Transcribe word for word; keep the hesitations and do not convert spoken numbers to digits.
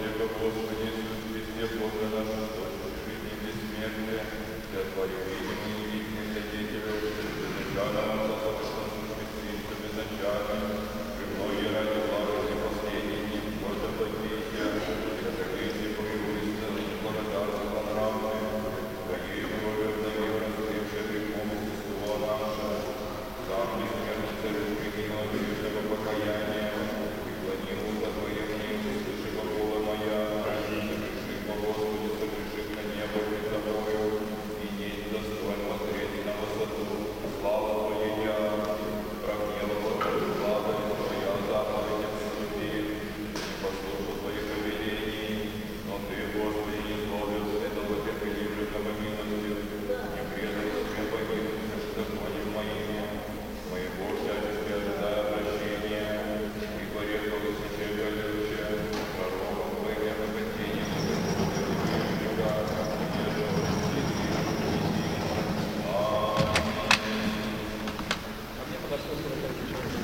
Тебе, Господи Иисус Христе, Бога нашего, Божьей жизни бессмертия, для Твоих видимых и невидимых свидетелей, безначального Отца, безначальным,